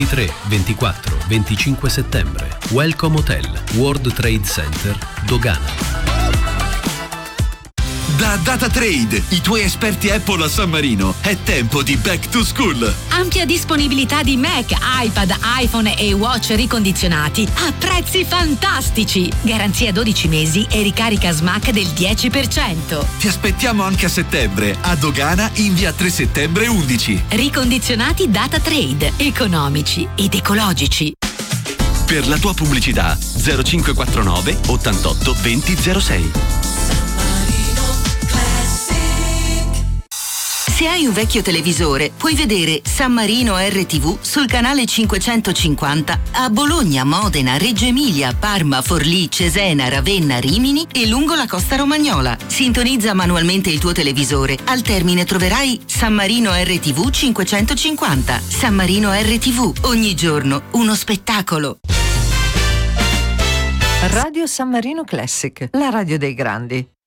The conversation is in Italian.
23, 24, 25 settembre. Welcome Hotel, World Trade Center, Dogana. Da Data Trade, i tuoi esperti Apple a San Marino, è tempo di Back to School. Ampia disponibilità di Mac, iPad, iPhone e Watch ricondizionati a prezzi fantastici. Garanzia 12 mesi e ricarica SMAC del 10%. Ti aspettiamo anche a settembre, a Dogana in via 3 settembre 11. Ricondizionati Data Trade, economici ed ecologici. Per la tua pubblicità 0549 88 20 06. Se hai un vecchio televisore, puoi vedere San Marino RTV sul canale 550 a Bologna, Modena, Reggio Emilia, Parma, Forlì, Cesena, Ravenna, Rimini e lungo la costa romagnola. Sintonizza manualmente il tuo televisore. Al termine troverai San Marino RTV 550. San Marino RTV, ogni giorno uno spettacolo. Radio San Marino Classic, la radio dei grandi.